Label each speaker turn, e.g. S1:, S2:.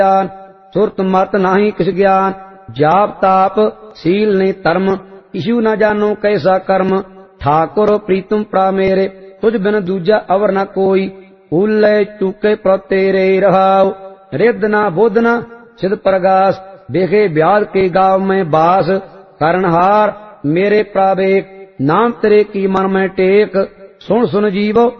S1: सुरत मत नाही किस ज्ञान, जाप ताप सील ने धर्म, इशु न जानो कैसा कर्म। ठाकुर प्रीतम प्रा मेरे, तुझ बिन दूजा अवर न कोई। ऊले चूके प्र तेरे रहाव, रिद न बुध न सिद्ध प्रगास। देखे ब्याद के गाँव में बास, करनहार मेरे प्रावेक। नाम तेरे की मन में टेक, सुन सुन जीवो